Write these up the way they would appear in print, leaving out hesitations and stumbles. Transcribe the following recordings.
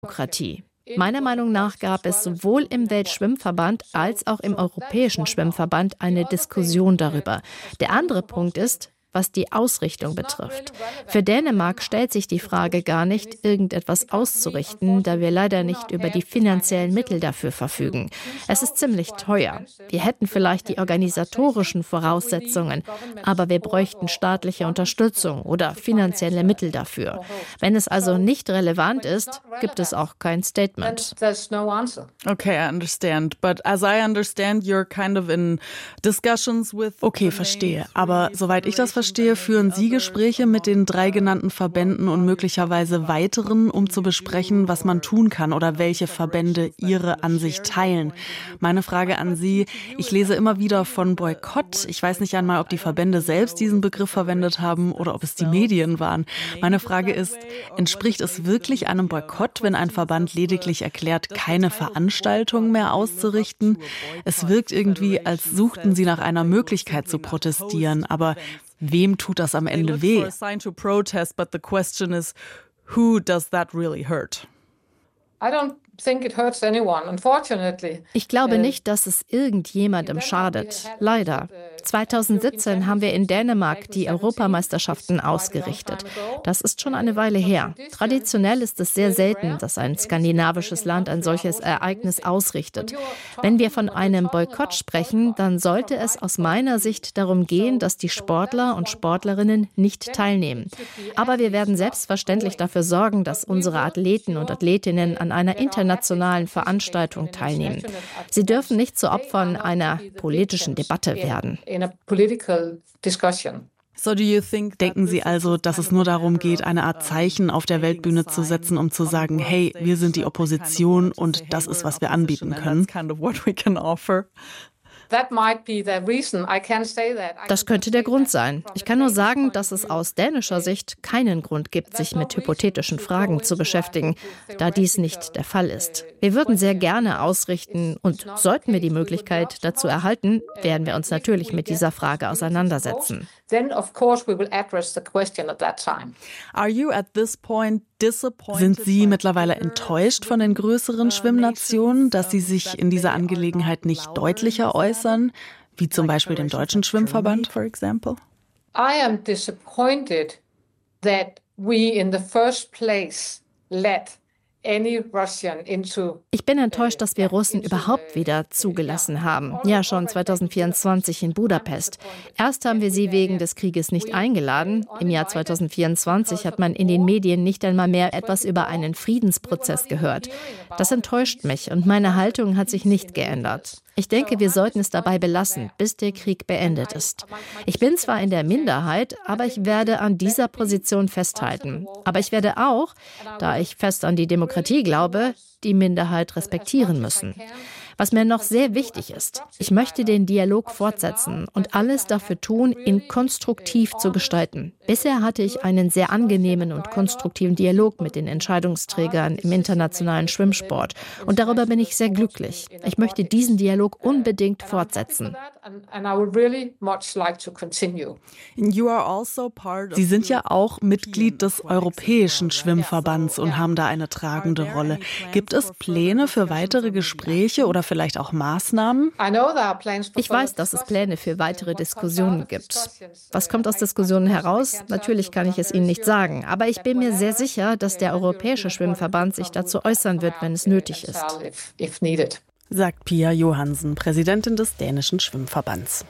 Demokratie. Meiner Meinung nach gab es sowohl im Weltschwimmverband als auch im Europäischen Schwimmverband eine Diskussion darüber. Der andere Punkt ist, was die Ausrichtung betrifft. Für Dänemark stellt sich die Frage gar nicht, irgendetwas auszurichten, da wir leider nicht über die finanziellen Mittel dafür verfügen. Es ist ziemlich teuer. Wir hätten vielleicht die organisatorischen Voraussetzungen, aber wir bräuchten staatliche Unterstützung oder finanzielle Mittel dafür. Wenn es also nicht relevant ist, gibt es auch kein Statement. Okay, I understand. But as I understand, you're kind of in discussions with... Okay, verstehe. Aber soweit ich das verstehe, führen Sie Gespräche mit den 3 genannten Verbänden und möglicherweise weiteren, um zu besprechen, was man tun kann oder welche Verbände Ihre Ansicht teilen. Meine Frage an Sie, ich lese immer wieder von Boykott. Ich weiß nicht einmal, ob die Verbände selbst diesen Begriff verwendet haben oder ob es die Medien waren. Meine Frage ist, entspricht es wirklich einem Boykott, wenn ein Verband lediglich erklärt, keine Veranstaltungen mehr auszurichten? Es wirkt irgendwie, als suchten Sie nach einer Möglichkeit zu protestieren, aber wem tut das am Ende weh? But the question is, who does that really hurt? Ich glaube nicht, dass es irgendjemandem schadet. Leider. 2017 haben wir in Dänemark die Europameisterschaften ausgerichtet. Das ist schon eine Weile her. Traditionell ist es sehr selten, dass ein skandinavisches Land ein solches Ereignis ausrichtet. Wenn wir von einem Boykott sprechen, dann sollte es aus meiner Sicht darum gehen, dass die Sportler und Sportlerinnen nicht teilnehmen. Aber wir werden selbstverständlich dafür sorgen, dass unsere Athleten und Athletinnen an einer internationalen Veranstaltung teilnehmen. Sie dürfen nicht zu Opfern einer politischen Debatte werden. Denken Sie also, dass es nur darum geht, eine Art Zeichen auf der Weltbühne zu setzen, um zu sagen, hey, wir sind die Opposition und das ist, was wir anbieten können? Das könnte der Grund sein. Ich kann nur sagen, dass es aus dänischer Sicht keinen Grund gibt, sich mit hypothetischen Fragen zu beschäftigen, da dies nicht der Fall ist. Wir würden sehr gerne ausrichten und sollten wir die Möglichkeit dazu erhalten, werden wir uns natürlich mit dieser Frage auseinandersetzen. Sind Sie mittlerweile enttäuscht von den größeren Schwimmnationen, dass sie sich in dieser Angelegenheit nicht deutlicher äußern, wie zum Beispiel dem Deutschen Schwimmverband, for example? I am disappointed that we in the first place let Ich bin enttäuscht, dass wir Russen überhaupt wieder zugelassen haben. Ja, schon 2024 in Budapest. Erst haben wir sie wegen des Krieges nicht eingeladen. Im Jahr 2024 hat man in den Medien nicht einmal mehr etwas über einen Friedensprozess gehört. Das enttäuscht mich und meine Haltung hat sich nicht geändert. Ich denke, wir sollten es dabei belassen, bis der Krieg beendet ist. Ich bin zwar in der Minderheit, aber ich werde an dieser Position festhalten. Aber ich werde auch, da ich fest an die Demokratie glaube, die Minderheit respektieren müssen. Was mir noch sehr wichtig ist, ich möchte den Dialog fortsetzen und alles dafür tun, ihn konstruktiv zu gestalten. Bisher hatte ich einen sehr angenehmen und konstruktiven Dialog mit den Entscheidungsträgern im internationalen Schwimmsport und darüber bin ich sehr glücklich. Ich möchte diesen Dialog unbedingt fortsetzen. Sie sind ja auch Mitglied des Europäischen Schwimmverbands und haben da eine tragende Rolle. Gibt es Pläne für weitere Gespräche oder vielleicht auch Maßnahmen? Ich weiß, dass es Pläne für weitere Diskussionen gibt. Was kommt aus Diskussionen heraus? Natürlich kann ich es Ihnen nicht sagen, aber ich bin mir sehr sicher, dass der Europäische Schwimmverband sich dazu äußern wird, wenn es nötig ist. Sagt Pia Johansen, Präsidentin des Dänischen Schwimmverbands.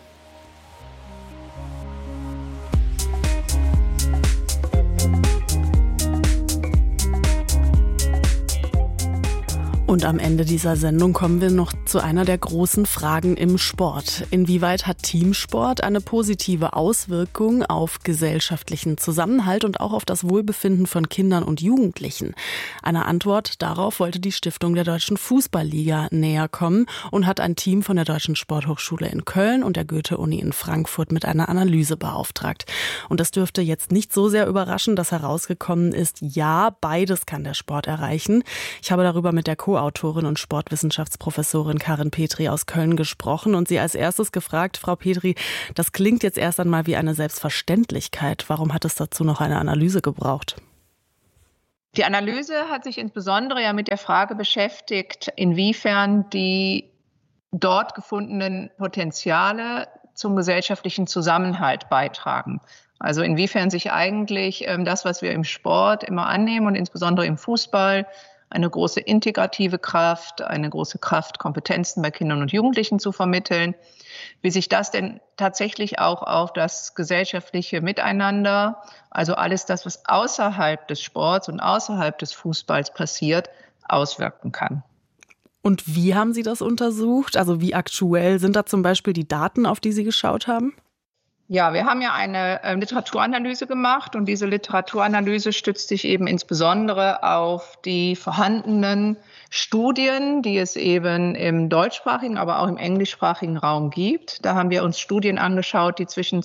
Und am Ende dieser Sendung kommen wir noch zu einer der großen Fragen im Sport. Inwieweit hat Teamsport eine positive Auswirkung auf gesellschaftlichen Zusammenhalt und auch auf das Wohlbefinden von Kindern und Jugendlichen? Eine Antwort darauf wollte die Stiftung der Deutschen Fußballliga näher kommen und hat ein Team von der Deutschen Sporthochschule in Köln und der Goethe-Uni in Frankfurt mit einer Analyse beauftragt. Und das dürfte jetzt nicht so sehr überraschen, dass herausgekommen ist, ja, beides kann der Sport erreichen. Ich habe darüber mit der Co-Autorin und Sportwissenschaftsprofessorin Karin Petri aus Köln gesprochen und sie als erstes gefragt, Frau Petri, das klingt jetzt erst einmal wie eine Selbstverständlichkeit. Warum hat es dazu noch eine Analyse gebraucht? Die Analyse hat sich insbesondere ja mit der Frage beschäftigt, inwiefern die dort gefundenen Potenziale zum gesellschaftlichen Zusammenhalt beitragen. Also inwiefern sich eigentlich das, was wir im Sport immer annehmen und insbesondere im Fußball, eine große integrative Kraft, eine große Kraft, Kompetenzen bei Kindern und Jugendlichen zu vermitteln, wie sich das denn tatsächlich auch auf das gesellschaftliche Miteinander, also alles das, was außerhalb des Sports und außerhalb des Fußballs passiert, auswirken kann. Und wie haben Sie das untersucht? Also wie aktuell sind da zum Beispiel die Daten, auf die Sie geschaut haben? Ja, wir haben ja eine Literaturanalyse gemacht und diese Literaturanalyse stützt sich eben insbesondere auf die vorhandenen Studien, die es eben im deutschsprachigen, aber auch im englischsprachigen Raum gibt. Da haben wir uns Studien angeschaut, die zwischen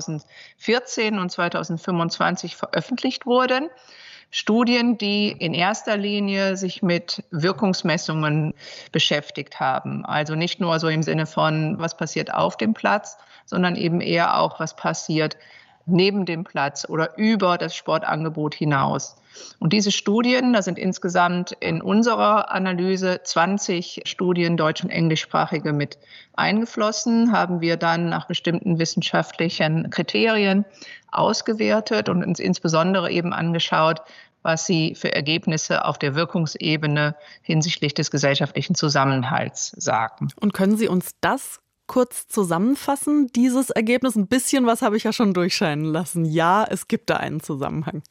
2014 und 2025 veröffentlicht wurden. Studien, die in erster Linie sich mit Wirkungsmessungen beschäftigt haben. Also nicht nur so im Sinne von, was passiert auf dem Platz, sondern eben eher auch, was passiert neben dem Platz oder über das Sportangebot hinaus. Und diese Studien, da sind insgesamt in unserer Analyse 20 Studien deutsch- und englischsprachige mit eingeflossen, haben wir dann nach bestimmten wissenschaftlichen Kriterien ausgewertet und uns insbesondere eben angeschaut, was sie für Ergebnisse auf der Wirkungsebene hinsichtlich des gesellschaftlichen Zusammenhalts sagen. Und können Sie uns das kurz zusammenfassen, dieses Ergebnis? Ein bisschen was habe ich ja schon durchscheinen lassen. Ja, es gibt da einen Zusammenhang.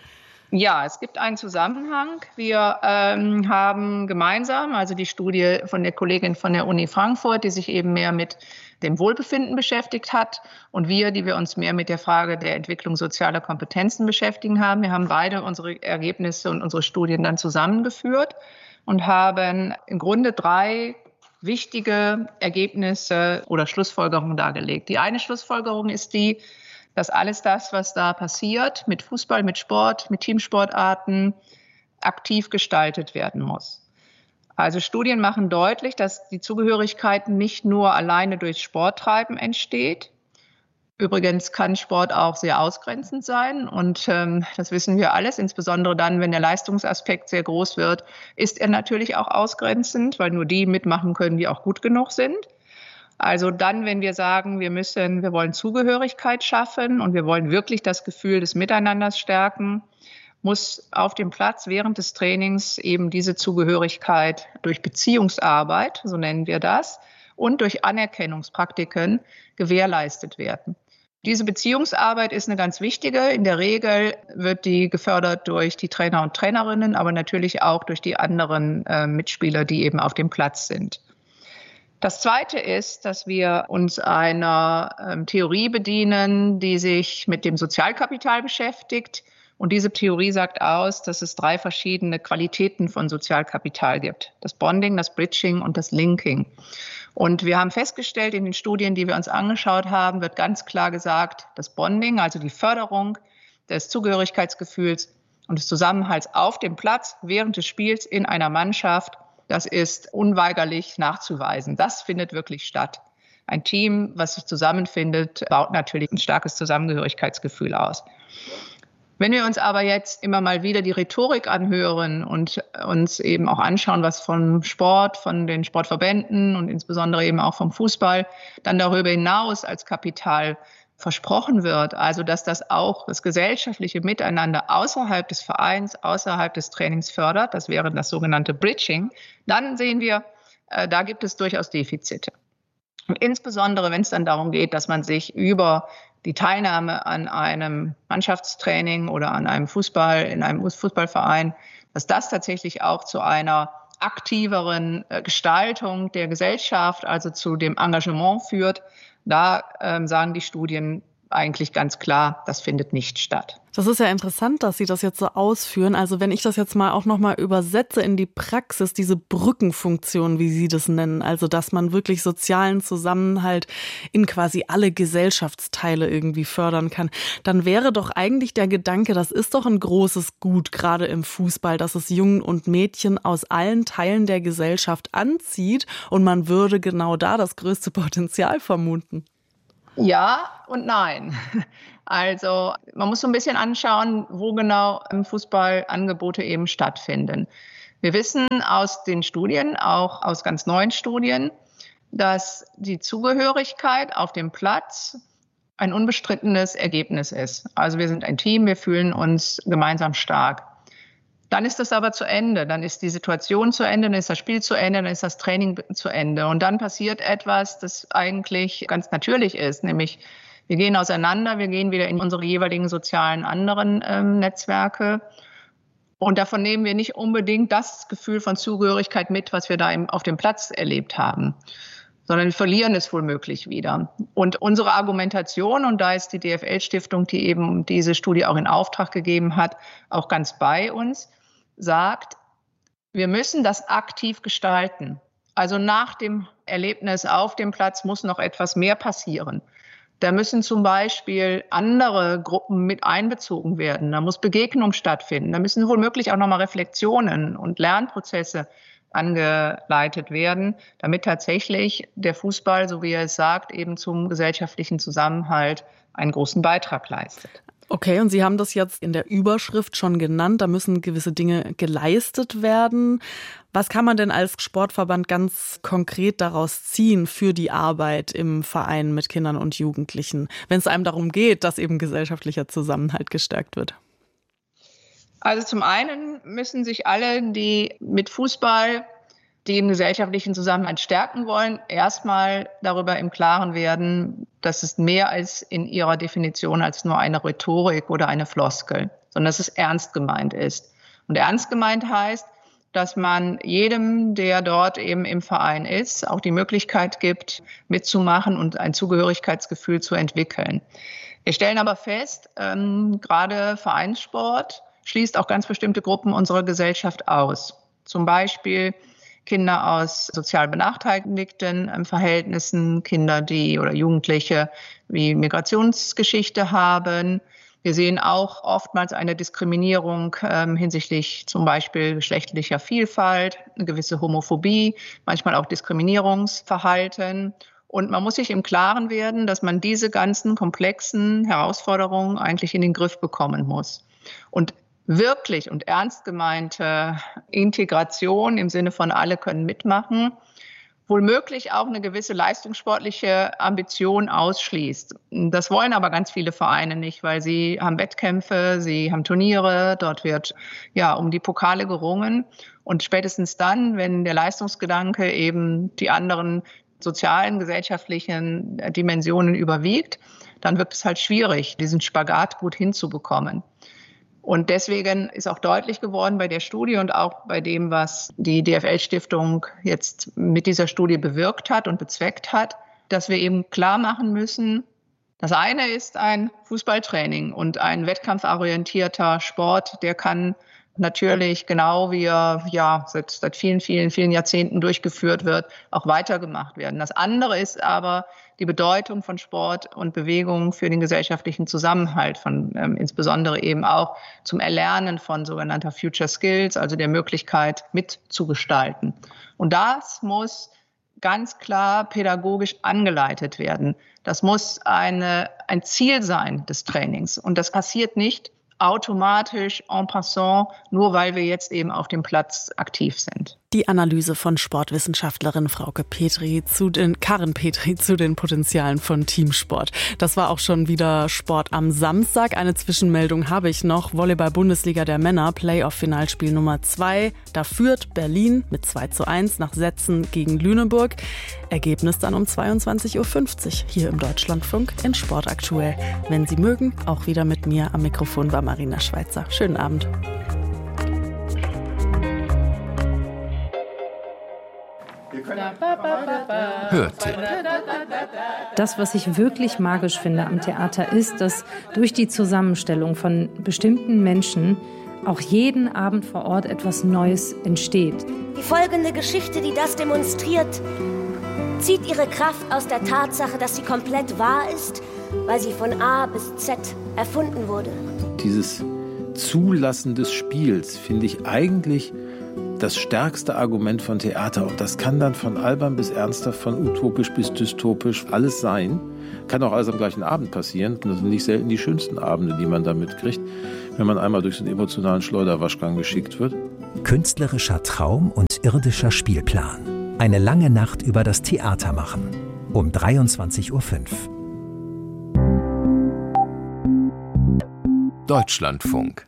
Ja, es gibt einen Zusammenhang. Wir haben gemeinsam, also die Studie von der Kollegin von der Uni Frankfurt, die sich eben mehr mit dem Wohlbefinden beschäftigt hat, und wir, die wir uns mehr mit der Frage der Entwicklung sozialer Kompetenzen beschäftigen haben. Wir haben beide unsere Ergebnisse und unsere Studien dann zusammengeführt und haben im Grunde 3 wichtige Ergebnisse oder Schlussfolgerungen dargelegt. Die eine Schlussfolgerung ist die, dass alles das, was da passiert, mit Fußball, mit Sport, mit Teamsportarten, aktiv gestaltet werden muss. Also Studien machen deutlich, dass die Zugehörigkeit nicht nur alleine durch Sporttreiben entsteht. Übrigens kann Sport auch sehr ausgrenzend sein und das wissen wir alles, insbesondere dann, wenn der Leistungsaspekt sehr groß wird, ist er natürlich auch ausgrenzend, weil nur die mitmachen können, die auch gut genug sind. Also dann, wenn wir sagen, wir wollen Zugehörigkeit schaffen und wir wollen wirklich das Gefühl des Miteinanders stärken, muss auf dem Platz während des Trainings eben diese Zugehörigkeit durch Beziehungsarbeit, so nennen wir das, und durch Anerkennungspraktiken gewährleistet werden. Diese Beziehungsarbeit ist eine ganz wichtige. In der Regel wird die gefördert durch die Trainer und Trainerinnen, aber natürlich auch durch die anderen Mitspieler, die eben auf dem Platz sind. Das Zweite ist, dass wir uns einer Theorie bedienen, die sich mit dem Sozialkapital beschäftigt. Und diese Theorie sagt aus, dass es 3 verschiedene Qualitäten von Sozialkapital gibt. Das Bonding, das Bridging und das Linking. Und wir haben festgestellt, in den Studien, die wir uns angeschaut haben, wird ganz klar gesagt, das Bonding, also die Förderung des Zugehörigkeitsgefühls und des Zusammenhalts auf dem Platz während des Spiels in einer Mannschaft, das ist unweigerlich nachzuweisen. Das findet wirklich statt. Ein Team, was sich zusammenfindet, baut natürlich ein starkes Zusammengehörigkeitsgefühl aus. Wenn wir uns aber jetzt immer mal wieder die Rhetorik anhören und uns eben auch anschauen, was vom Sport, von den Sportverbänden und insbesondere eben auch vom Fußball dann darüber hinaus als Kapital versprochen wird, also dass das auch das gesellschaftliche Miteinander außerhalb des Vereins, außerhalb des Trainings fördert, das wäre das sogenannte Bridging, dann sehen wir, da gibt es durchaus Defizite. Und insbesondere, wenn es dann darum geht, dass man sich über die Teilnahme an einem Mannschaftstraining oder an einem in einem Fußballverein, dass das tatsächlich auch zu einer aktiveren Gestaltung der Gesellschaft, also zu dem Engagement führt. Da sagen die Studien eigentlich ganz klar, das findet nicht statt. Das ist ja interessant, dass Sie das jetzt so ausführen. Also wenn ich das jetzt mal auch nochmal übersetze in die Praxis, diese Brückenfunktion, wie Sie das nennen, also dass man wirklich sozialen Zusammenhalt in quasi alle Gesellschaftsteile irgendwie fördern kann, dann wäre doch eigentlich der Gedanke, das ist doch ein großes Gut, gerade im Fußball, dass es Jungen und Mädchen aus allen Teilen der Gesellschaft anzieht und man würde genau da das größte Potenzial vermuten. Ja und nein. Also man muss so ein bisschen anschauen, wo genau Fußballangebote eben stattfinden. Wir wissen aus den Studien, auch aus ganz neuen Studien, dass die Zugehörigkeit auf dem Platz ein unbestrittenes Ergebnis ist. Also wir sind ein Team, wir fühlen uns gemeinsam stark. Dann ist das aber zu Ende, dann ist die Situation zu Ende, dann ist das Spiel zu Ende, dann ist das Training zu Ende. Und dann passiert etwas, das eigentlich ganz natürlich ist, nämlich wir gehen auseinander, wir gehen wieder in unsere jeweiligen sozialen anderen Netzwerke. Und davon nehmen wir nicht unbedingt das Gefühl von Zugehörigkeit mit, was wir da auf dem Platz erlebt haben, sondern wir verlieren es womöglich wieder. Und unsere Argumentation, und da ist die DFL-Stiftung, die eben diese Studie auch in Auftrag gegeben hat, auch ganz bei uns, sagt, wir müssen das aktiv gestalten. Also nach dem Erlebnis auf dem Platz muss noch etwas mehr passieren. Da müssen zum Beispiel andere Gruppen mit einbezogen werden. Da muss Begegnung stattfinden. Da müssen womöglich auch nochmal Reflexionen und Lernprozesse angeleitet werden, damit tatsächlich der Fußball, so wie er es sagt, eben zum gesellschaftlichen Zusammenhalt einen großen Beitrag leistet. Okay, und Sie haben das jetzt in der Überschrift schon genannt, da müssen gewisse Dinge geleistet werden. Was kann man denn als Sportverband ganz konkret daraus ziehen für die Arbeit im Verein mit Kindern und Jugendlichen, wenn es einem darum geht, dass eben gesellschaftlicher Zusammenhalt gestärkt wird? Also zum einen müssen sich alle, die mit Fußball den gesellschaftlichen Zusammenhalt stärken wollen, erstmal darüber im Klaren werden, dass es mehr als in ihrer Definition als nur eine Rhetorik oder eine Floskel, sondern dass es ernst gemeint ist. Und ernst gemeint heißt, dass man jedem, der dort eben im Verein ist, auch die Möglichkeit gibt, mitzumachen und ein Zugehörigkeitsgefühl zu entwickeln. Wir stellen aber fest, gerade Vereinssport schließt auch ganz bestimmte Gruppen unserer Gesellschaft aus. Zum Beispiel Kinder aus sozial benachteiligten Verhältnissen, Kinder, die oder Jugendliche, die Migrationsgeschichte haben. Wir sehen auch oftmals eine Diskriminierung hinsichtlich zum Beispiel geschlechtlicher Vielfalt, eine gewisse Homophobie, manchmal auch Diskriminierungsverhalten. Und man muss sich im Klaren werden, dass man diese ganzen komplexen Herausforderungen eigentlich in den Griff bekommen muss. Und wirklich und ernst gemeinte Integration im Sinne von alle können mitmachen, womöglich auch eine gewisse leistungssportliche Ambition ausschließt. Das wollen aber ganz viele Vereine nicht, weil sie haben Wettkämpfe, sie haben Turniere, dort wird ja um die Pokale gerungen. Und spätestens dann, wenn der Leistungsgedanke eben die anderen sozialen, gesellschaftlichen Dimensionen überwiegt, dann wird es halt schwierig, diesen Spagat gut hinzubekommen. Und deswegen ist auch deutlich geworden bei der Studie und auch bei dem, was die DFL-Stiftung jetzt mit dieser Studie bewirkt hat und bezweckt hat, dass wir eben klar machen müssen, das eine ist ein Fußballtraining und ein wettkampforientierter Sport, der kann natürlich, genau wie er seit vielen Jahrzehnten durchgeführt wird, auch weitergemacht werden. Das andere ist aber die Bedeutung von Sport und Bewegung für den gesellschaftlichen Zusammenhalt, von insbesondere eben auch zum Erlernen von sogenannter Future Skills, also der Möglichkeit mitzugestalten. Und das muss ganz klar pädagogisch angeleitet werden. Das muss ein Ziel sein des Trainings. Und das passiert nicht automatisch en passant, nur weil wir jetzt eben auf dem Platz aktiv sind. Die Analyse von Sportwissenschaftlerin Karin Petri zu den Potenzialen von Teamsport. Das war auch schon wieder Sport am Samstag. Eine Zwischenmeldung habe ich noch. Volleyball-Bundesliga der Männer, Playoff-Finalspiel Nummer 2. Da führt Berlin mit 2:1 nach Sätzen gegen Lüneburg. Ergebnis dann um 22:50 Uhr hier im Deutschlandfunk in Sport aktuell. Wenn Sie mögen, auch wieder mit mir am Mikrofon war Marina Schweizer. Schönen Abend. Hörtipp. Das, was ich wirklich magisch finde am Theater, ist, dass durch die Zusammenstellung von bestimmten Menschen auch jeden Abend vor Ort etwas Neues entsteht. Die folgende Geschichte, die das demonstriert, zieht ihre Kraft aus der Tatsache, dass sie komplett wahr ist, weil sie von A bis Z erfunden wurde. Dieses Zulassen des Spiels finde ich eigentlich das stärkste Argument von Theater. Und das kann dann von albern bis ernsthaft, von utopisch bis dystopisch alles sein. Kann auch alles am gleichen Abend passieren. Das sind nicht selten die schönsten Abende, die man damit kriegt, wenn man einmal durch so einen emotionalen Schleuderwaschgang geschickt wird. Künstlerischer Traum und irdischer Spielplan. Eine lange Nacht über das Theater machen. Um 23:05 Uhr. Deutschlandfunk.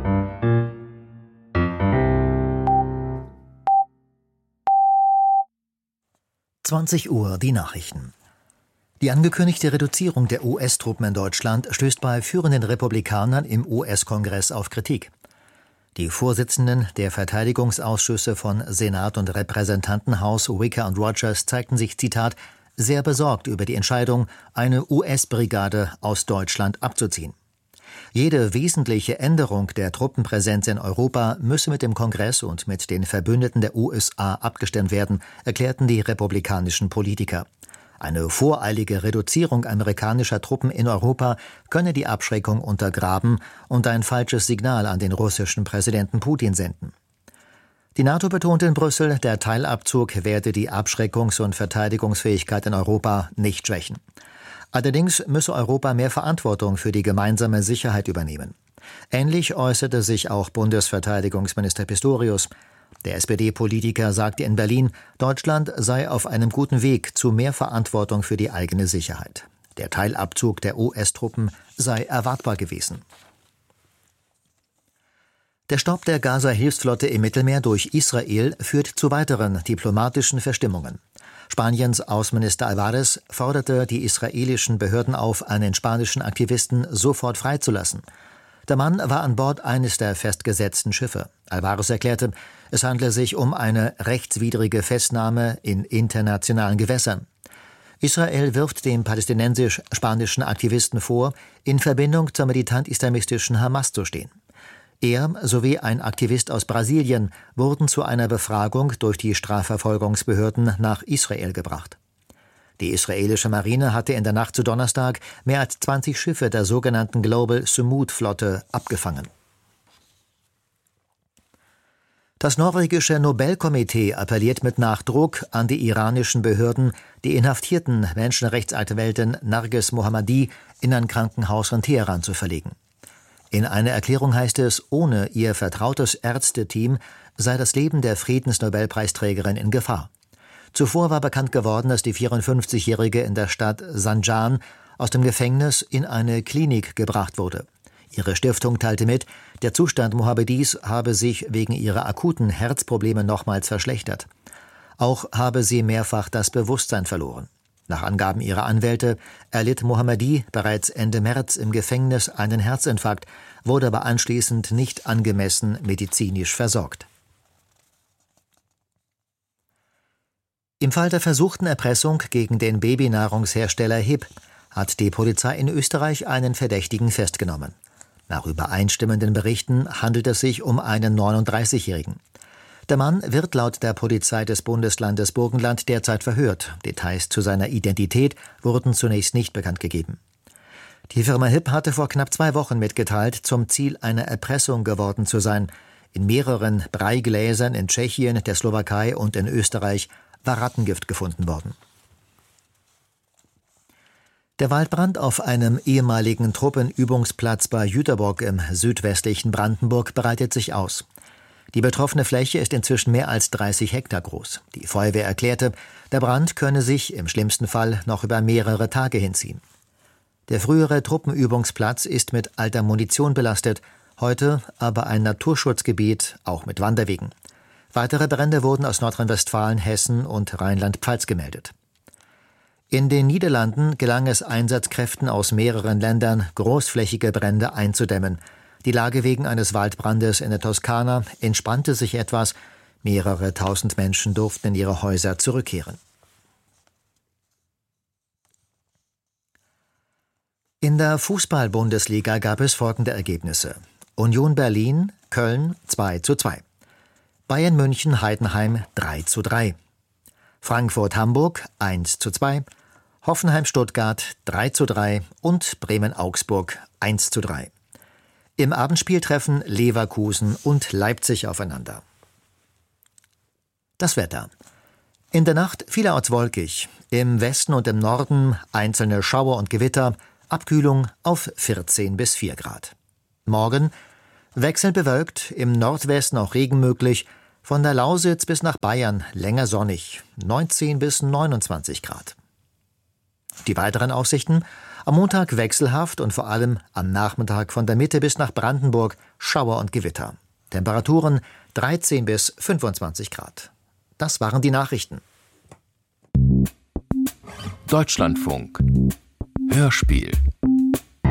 Uhr die Nachrichten. Die angekündigte Reduzierung der US-Truppen in Deutschland stößt bei führenden Republikanern im US-Kongress auf Kritik. Die Vorsitzenden der Verteidigungsausschüsse von Senat und Repräsentantenhaus Wicker und Rogers zeigten sich, Zitat, sehr besorgt über die Entscheidung, eine US-Brigade aus Deutschland abzuziehen. Jede wesentliche Änderung der Truppenpräsenz in Europa müsse mit dem Kongress und mit den Verbündeten der USA abgestimmt werden, erklärten die republikanischen Politiker. Eine voreilige Reduzierung amerikanischer Truppen in Europa könne die Abschreckung untergraben und ein falsches Signal an den russischen Präsidenten Putin senden. Die NATO betonte in Brüssel, der Teilabzug werde die Abschreckungs- und Verteidigungsfähigkeit in Europa nicht schwächen. Allerdings müsse Europa mehr Verantwortung für die gemeinsame Sicherheit übernehmen. Ähnlich äußerte sich auch Bundesverteidigungsminister Pistorius. Der SPD-Politiker sagte in Berlin, Deutschland sei auf einem guten Weg zu mehr Verantwortung für die eigene Sicherheit. Der Teilabzug der US-Truppen sei erwartbar gewesen. Der Stopp der Gaza-Hilfsflotte im Mittelmeer durch Israel führt zu weiteren diplomatischen Verstimmungen. Spaniens Außenminister Álvarez forderte die israelischen Behörden auf, einen spanischen Aktivisten sofort freizulassen. Der Mann war an Bord eines der festgesetzten Schiffe. Álvarez erklärte, es handle sich um eine rechtswidrige Festnahme in internationalen Gewässern. Israel wirft dem palästinensisch-spanischen Aktivisten vor, in Verbindung zur militant-islamistischen Hamas zu stehen. Er sowie ein Aktivist aus Brasilien wurden zu einer Befragung durch die Strafverfolgungsbehörden nach Israel gebracht. Die israelische Marine hatte in der Nacht zu Donnerstag mehr als 20 Schiffe der sogenannten Global Sumud-Flotte abgefangen. Das norwegische Nobelkomitee appelliert mit Nachdruck an die iranischen Behörden, die inhaftierten Menschenrechtsanwältin Narges Mohammadi in ein Krankenhaus von Teheran zu verlegen. In einer Erklärung heißt es, ohne ihr vertrautes Ärzteteam sei das Leben der Friedensnobelpreisträgerin in Gefahr. Zuvor war bekannt geworden, dass die 54-Jährige in der Stadt Zanjan aus dem Gefängnis in eine Klinik gebracht wurde. Ihre Stiftung teilte mit, der Zustand Mohammadis habe sich wegen ihrer akuten Herzprobleme nochmals verschlechtert. Auch habe sie mehrfach das Bewusstsein verloren. Nach Angaben ihrer Anwälte erlitt Mohammadi bereits Ende März im Gefängnis einen Herzinfarkt, wurde aber anschließend nicht angemessen medizinisch versorgt. Im Fall der versuchten Erpressung gegen den Babynahrungshersteller HiB hat die Polizei in Österreich einen Verdächtigen festgenommen. Nach übereinstimmenden Berichten handelt es sich um einen 39-Jährigen. Der Mann wird laut der Polizei des Bundeslandes Burgenland derzeit verhört. Details zu seiner Identität wurden zunächst nicht bekannt gegeben. Die Firma HiB hatte vor knapp 2 Wochen mitgeteilt, zum Ziel einer Erpressung geworden zu sein. In mehreren Breigläsern in Tschechien, der Slowakei und in Österreich war Rattengift gefunden worden. Der Waldbrand auf einem ehemaligen Truppenübungsplatz bei Jüterbock im südwestlichen Brandenburg breitet sich aus. Die betroffene Fläche ist inzwischen mehr als 30 Hektar groß. Die Feuerwehr erklärte, der Brand könne sich im schlimmsten Fall noch über mehrere Tage hinziehen. Der frühere Truppenübungsplatz ist mit alter Munition belastet, heute aber ein Naturschutzgebiet, auch mit Wanderwegen. Weitere Brände wurden aus Nordrhein-Westfalen, Hessen und Rheinland-Pfalz gemeldet. In den Niederlanden gelang es Einsatzkräften aus mehreren Ländern, großflächige Brände einzudämmen. Die Lage wegen eines Waldbrandes in der Toskana entspannte sich etwas. Mehrere tausend Menschen durften in ihre Häuser zurückkehren. In der Fußball-Bundesliga gab es folgende Ergebnisse. Union Berlin, Köln 2:2. Bayern München, Heidenheim 3:3. Frankfurt-Hamburg 1:2. Hoffenheim-Stuttgart 3:3 und Bremen-Augsburg 1:3. Im Abendspiel treffen Leverkusen und Leipzig aufeinander. Das Wetter. In der Nacht vielerorts wolkig, im Westen und im Norden einzelne Schauer und Gewitter, Abkühlung auf 14 bis 4 Grad. Morgen wechselnd bewölkt, im Nordwesten auch Regen möglich, von der Lausitz bis nach Bayern länger sonnig, 19 bis 29 Grad. Die weiteren Aussichten: am Montag wechselhaft und vor allem am Nachmittag von der Mitte bis nach Brandenburg Schauer und Gewitter. Temperaturen 13 bis 25 Grad. Das waren die Nachrichten. Deutschlandfunk Hörspiel